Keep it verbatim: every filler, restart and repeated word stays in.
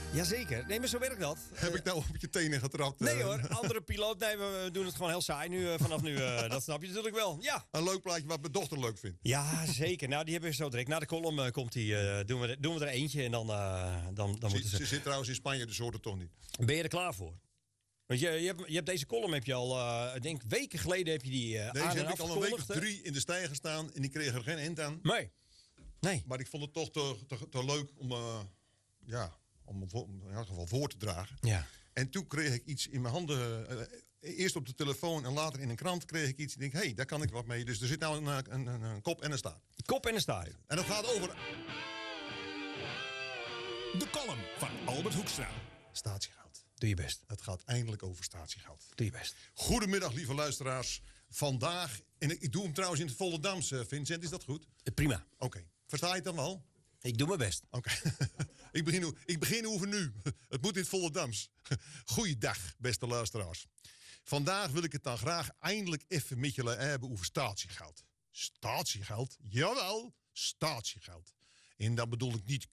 Jazeker. Nee, maar zo werkt dat. Heb ik nou op je tenen getrapt? Nee uh, hoor, andere piloot. Nee, we doen het gewoon heel saai nu, uh, vanaf nu. Uh, dat snap je natuurlijk wel. Ja. Een leuk plaatje wat mijn dochter leuk vindt. Ja, zeker. Nou, die hebben we zo direct. Na de column uh, komt die, uh, doen, we, doen we er eentje en dan, uh, dan, dan Ze, moeten ze... ze zit trouwens in Spanje, dus hoort het toch niet. Ben je er klaar voor? Want je, je, hebt, je hebt deze column heb je al, uh, ik denk weken geleden heb je die uh, Deze aan en heb ik al een week of afgekondigd, hè? drie in de stijger staan en die kreeg er geen eind aan. Nee. Nee. Maar ik vond het toch te, te, te leuk om, uh, ja, om voor, in elk geval voor te dragen. Ja. En toen kreeg ik iets in mijn handen. Uh, eerst op de telefoon en later in een krant kreeg ik iets. Ik denk, hé, hey, daar kan ik wat mee. Dus er zit nou een, een, een, een kop en een staart. Kop en een staart. En dat gaat over De column van Albert Hoekstra. statiegeld. Doe je best. Het gaat eindelijk over statiegeld. Doe je best. Goedemiddag, lieve luisteraars. Vandaag, en ik, ik doe hem trouwens in het Volendams, uh, Vincent, is dat goed? Uh, prima. Oké, okay. Versta je het dan wel? Ik doe mijn best. Oké, okay. ik, begin, ik begin over nu. Het moet in het Volendams. Goeiedag, beste luisteraars. Vandaag wil ik het dan graag eindelijk even met jullie hebben over statiegeld. Statiegeld? Jawel, statiegeld. En dan bedoel ik niet